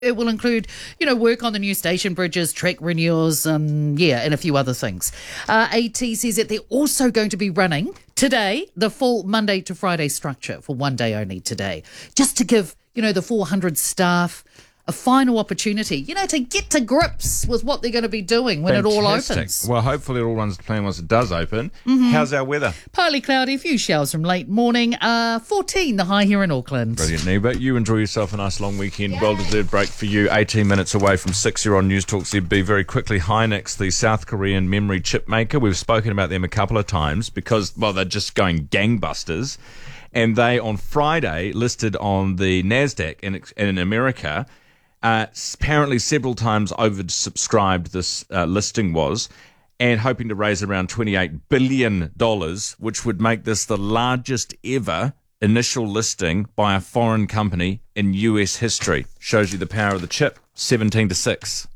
It will include, work on the new station bridges, track renewals, and a few other things. AT says that they're also going to be running today the full Monday to Friday structure for one day only today, just to give, the 400 staff a final opportunity, to get to grips with what they're going to be doing when it all opens. Well, hopefully it all runs to plan once it does open. How's our weather? Partly cloudy, a few showers from late morning. 14 the high here in Auckland. Brilliant, Neva. You enjoy yourself a nice long weekend. Yeah. Well-deserved break for you. 18 minutes away from 6. You're on News Talk ZB. Very quickly, Hynix, the South Korean memory chip maker. We've spoken about them a couple of times because, they're just going gangbusters. And they, on Friday, listed on the NASDAQ in America. Apparently several times oversubscribed this listing was, and hoping to raise around $28 billion, which would make this the largest ever initial listing by a foreign company in US history. Shows you the power of the chip. 17 to 6.